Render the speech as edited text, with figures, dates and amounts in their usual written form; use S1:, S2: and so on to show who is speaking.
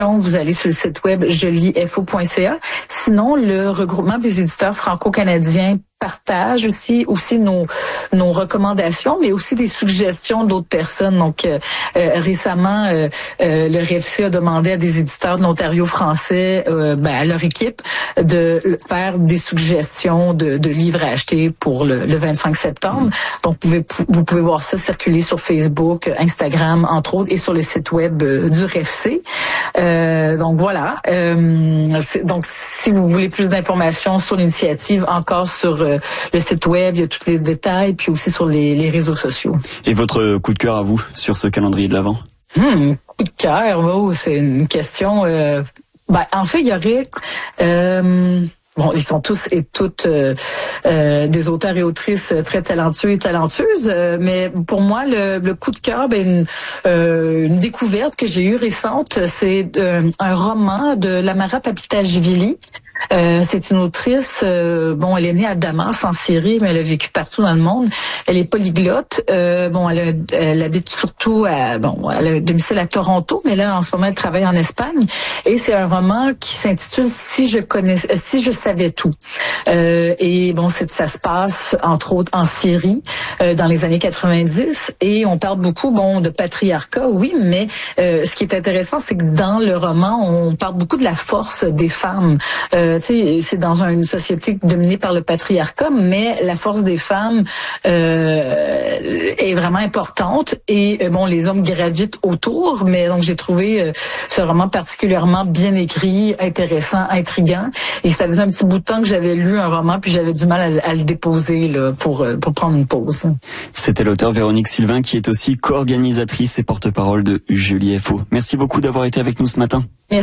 S1: vous allez sur le site web jeliefo.ca. Sinon, le regroupement des éditeurs franco-canadiens partage aussi nos recommandations, mais aussi des suggestions d'autres personnes. Donc, récemment, le RFC a demandé à des éditeurs de l'Ontario français, à leur équipe, de faire des suggestions de livres à acheter pour le 25 septembre. Donc, vous pouvez voir ça circuler sur Facebook, Instagram, entre autres, et sur le site web du RFC. Donc, voilà. Donc, si vous voulez plus d'informations sur l'initiative, encore sur le site web, il y a tous les détails, puis aussi sur les réseaux sociaux.
S2: Et votre coup de cœur à vous sur ce calendrier de l'Avent?
S1: Coup de cœur, c'est une question. En fait, il y aurait. Ils sont tous et toutes des auteurs et autrices très talentueux et talentueuses, mais pour moi, le coup de cœur, une découverte que j'ai eue récente, c'est un roman de Lamara Papitashvili. C'est une autrice, elle est née à Damas, en Syrie, mais elle a vécu partout dans le monde. Elle est polyglotte. Elle habite surtout elle a domicile à Toronto, mais là, en ce moment, elle travaille en Espagne. Et c'est un roman qui s'intitule Si je savais tout. Ça se passe, entre autres, en Syrie, dans les années 90. Et on parle beaucoup, de patriarcat, oui, mais ce qui est intéressant, c'est que dans le roman, on parle beaucoup de la force des femmes. C'est dans une société dominée par le patriarcat, mais la force des femmes est vraiment importante et les hommes gravitent autour. Mais donc j'ai trouvé ce roman particulièrement bien écrit, intéressant, intriguant. Et ça faisait un petit bout de temps que j'avais lu un roman, puis j'avais du mal à le déposer là, pour prendre une pause.
S2: C'était l'auteur Véronique Sylvain qui est aussi co-organisatrice et porte-parole de Jeliefo. Merci beaucoup d'avoir été avec nous ce matin.
S1: Merci.